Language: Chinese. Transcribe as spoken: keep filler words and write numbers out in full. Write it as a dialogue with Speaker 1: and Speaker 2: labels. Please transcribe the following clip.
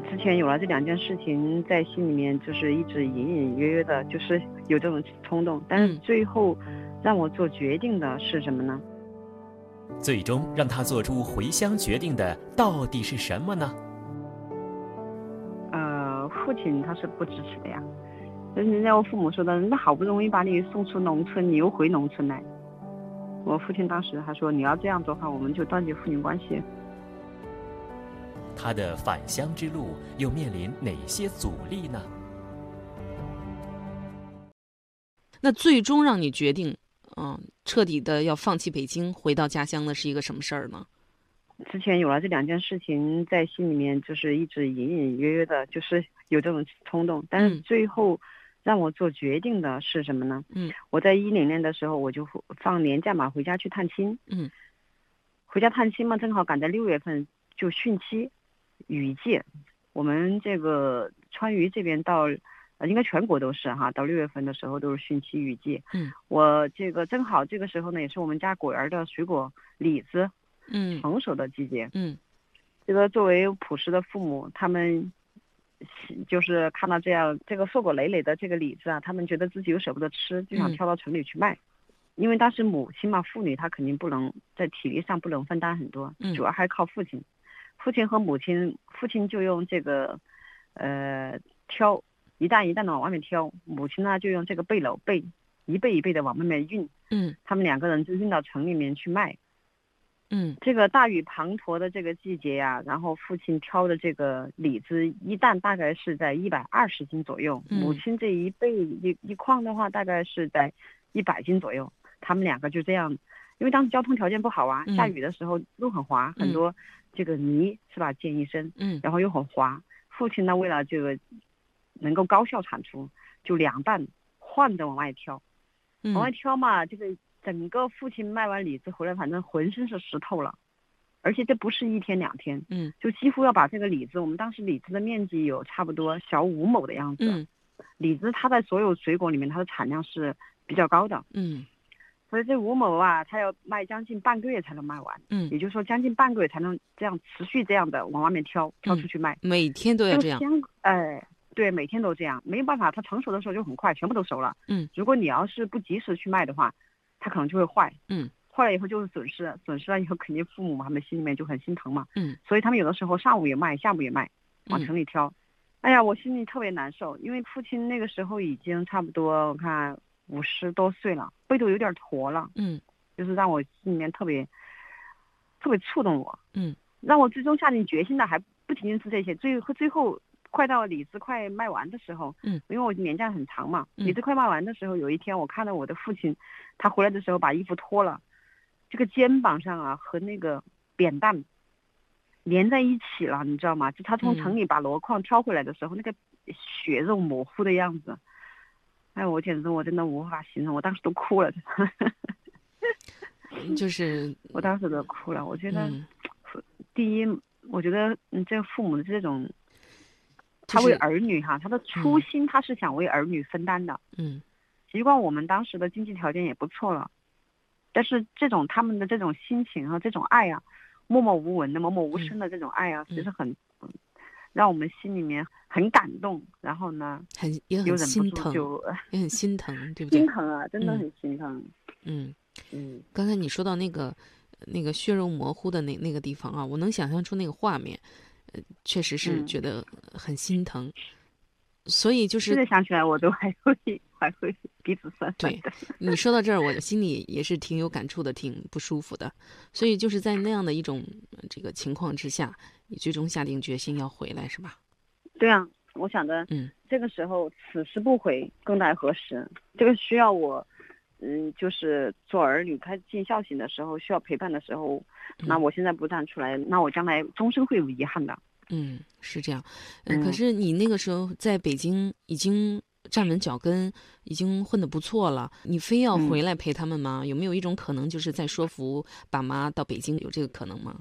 Speaker 1: 之前有了这两件事情，在心里面就是一直隐隐约约的，就是有这种冲动。但是最后让我做决定的是什么呢？
Speaker 2: 最终让他做出回乡决定的到底是什么呢？
Speaker 1: 呃，父亲他是不支持的呀。人家我父母说的，那好不容易把你送出农村，你又回农村来。我父亲当时还说，你要这样做的话，我们就断绝父女关系。
Speaker 2: 他的返乡之路又面临哪些阻力呢？
Speaker 3: 那最终让你决定，嗯，彻底的要放弃北京，回到家乡的是一个什么事儿呢？
Speaker 1: 之前有了这两件事情，在心里面就是一直隐隐约约的，就是有这种冲动。但是最后让我做决定的是什么呢？
Speaker 3: 嗯，
Speaker 1: 我在一零年的时候，我就放年假嘛，回家去探亲。
Speaker 3: 嗯，
Speaker 1: 回家探亲嘛，正好赶在六月份就汛期。雨季，我们这个川渝这边到，呃，应该全国都是哈，到六月份的时候都是汛期雨季。
Speaker 3: 嗯，
Speaker 1: 我这个正好这个时候呢，也是我们家果园的水果李子，
Speaker 3: 嗯，
Speaker 1: 成熟的季节。
Speaker 3: 嗯，
Speaker 1: 这个作为朴实的父母，他们就是看到这样这个硕果累累的这个李子啊，他们觉得自己又舍不得吃，就想挑到城里去卖。嗯、因为当时母亲嘛，妇女她肯定不能在体力上不能分担很多，主要还靠父亲。父亲和母亲，父亲就用这个，呃，挑一担一担的往外面挑，母亲呢就用这个背篓背一背一背的往外面运，
Speaker 3: 嗯，
Speaker 1: 他们两个人就运到城里面去卖，
Speaker 3: 嗯，
Speaker 1: 这个大雨滂沱的这个季节呀、啊，然后父亲挑的这个李子一担大概是在一百二十斤左右，
Speaker 3: 嗯、
Speaker 1: 母亲这一背一一筐的话大概是在一百斤左右，他们两个就这样。因为当时交通条件不好啊，下雨的时候路很滑，
Speaker 3: 嗯、
Speaker 1: 很多这个泥是吧溅一身，
Speaker 3: 嗯，
Speaker 1: 然后又很滑。父亲呢为了这个能够高效产出，就两担换着往外挑，
Speaker 3: 嗯、
Speaker 1: 往外挑嘛，这个整个父亲卖完李子回来，反正浑身是湿透了，而且这不是一天两天，
Speaker 3: 嗯，
Speaker 1: 就几乎要把这个李子，我们当时李子的面积有差不多小五亩的样子，
Speaker 3: 嗯，
Speaker 1: 李子它在所有水果里面它的产量是比较高的，
Speaker 3: 嗯。
Speaker 1: 所以这五亩啊，他要卖将近半个月才能卖完，
Speaker 3: 嗯，
Speaker 1: 也就是说将近半个月才能这样持续这样的往外面挑挑出去卖，
Speaker 3: 嗯、每天都要这样。
Speaker 1: 这个哎，对，每天都这样，没有办法，它成熟的时候就很快，全部都熟了。
Speaker 3: 嗯，
Speaker 1: 如果你要是不及时去卖的话，它可能就会坏。
Speaker 3: 嗯，
Speaker 1: 坏了以后就是损失，损失了以后肯定父母他们心里面就很心疼嘛。
Speaker 3: 嗯，
Speaker 1: 所以他们有的时候上午也卖，下午也卖，往城里挑。嗯、哎呀，我心里特别难受，因为父亲那个时候已经差不多，我看五十多岁了，背都有点驼了。
Speaker 3: 嗯。
Speaker 1: 就是让我心里面特别特别触动我，
Speaker 3: 嗯，
Speaker 1: 让我最终下定决心的还不仅仅是这些，最最后快到李子快卖完的时候，
Speaker 3: 嗯，
Speaker 1: 因为我年假很长嘛，
Speaker 3: 嗯、
Speaker 1: 李子快卖完的时候，有一天我看到我的父亲，他回来的时候把衣服脱了，这个肩膀上啊和那个扁担连在一起了，你知道吗？就他从城里把箩筐挑回来的时候，嗯、那个血肉模糊的样子，哎，我简直我真的无法形容，我当时都哭了。
Speaker 3: 就是
Speaker 1: 我当时都哭了，我觉得，
Speaker 3: 嗯、
Speaker 1: 第一，我觉得嗯，这个父母的这种，他为儿女哈，他的初心他是想为儿女分担的。
Speaker 3: 嗯，
Speaker 1: 尽管我们当时的经济条件也不错了，但是这种他们的这种心情和这种爱啊，默默无闻的、默默无声的这种爱啊，
Speaker 3: 嗯、
Speaker 1: 其实很、嗯，让我们心里面很感动。然后呢，
Speaker 3: 很也很心疼，也很心疼，对不对？
Speaker 1: 心疼啊，真的很心疼。
Speaker 3: 嗯。
Speaker 1: 嗯，
Speaker 3: 刚才你说到那个那个血肉模糊的那那个地方啊，我能想象出那个画面，呃，确实是觉得很心疼。嗯、所以就是
Speaker 1: 现在想起来，我都还会还会鼻子酸酸
Speaker 3: 的。对，你说到这儿，我心里也是挺有感触的，挺不舒服的。所以就是在那样的一种这个情况之下，你最终下定决心要回来，是吧？
Speaker 1: 对啊，我想着，嗯，这个时候此时不回，更待何时？这个需要我。嗯，就是做儿女开尽孝行的时候，需要陪伴的时候，
Speaker 3: 嗯、
Speaker 1: 那我现在不站出来，那我将来终身会有遗憾的。
Speaker 3: 嗯，是这样。嗯，可是你那个时候在北京已经站稳脚跟，已经混得不错了，你非要回来陪他们吗？嗯、有没有一种可能，就是在说服爸妈到北京，有这个可能吗？